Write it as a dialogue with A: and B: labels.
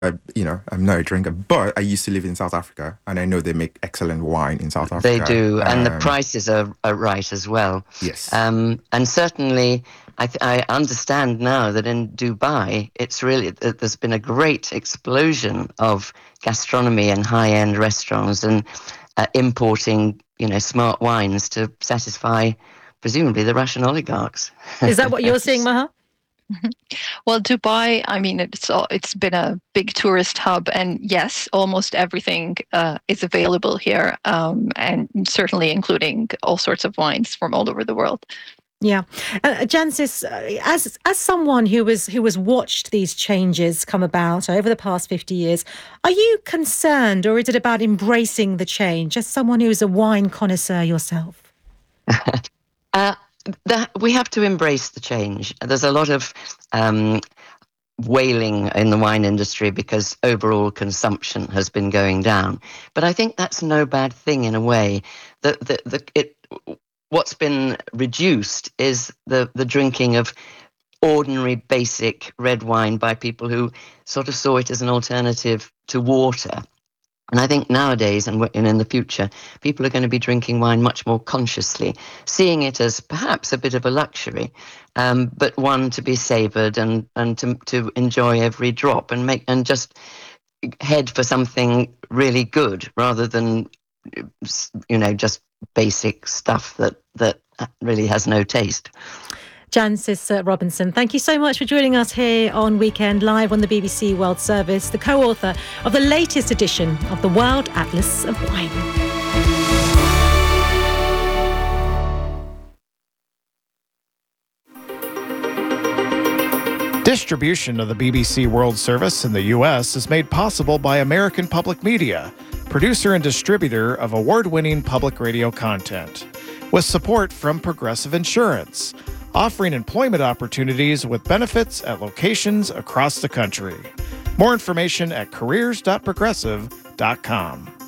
A: I'm not a drinker, but I used to live in South Africa, and I know they make excellent wine in South
B: They
A: Africa.
B: do, and the prices are right as well.
A: Yes.
B: And certainly, I understand now that in Dubai, there's been a great explosion of gastronomy and high-end restaurants and importing, smart wines to satisfy, presumably, the Russian oligarchs.
C: Is that what you're seeing, Maha?
D: Well, Dubai, I mean, it's been a big tourist hub, and yes, almost everything is available here, and certainly including all sorts of wines from all over the world.
C: Yeah, Jancis, as someone who has watched these changes come about over the past 50 years, are you concerned, or is it about embracing the change? As someone who is a wine connoisseur yourself.
B: We have to embrace the change. There's a lot of wailing in the wine industry because overall consumption has been going down. But I think that's no bad thing in a way. What's been reduced is the drinking of ordinary basic red wine by people who sort of saw it as an alternative to water. And I think nowadays and in the future, people are going to be drinking wine much more consciously, seeing it as perhaps a bit of a luxury, but one to be savoured and to enjoy every drop and just head for something really good rather than, just basic stuff that really has no taste.
C: Jancis Robinson, thank you so much for joining us here on Weekend Live on the BBC World Service, the co-author of the latest edition of the World Atlas of Wine.
E: Distribution of the BBC World Service in the U.S. is made possible by American Public Media, producer and distributor of award-winning public radio content, with support from Progressive Insurance, offering employment opportunities with benefits at locations across the country. More information at careers.progressive.com.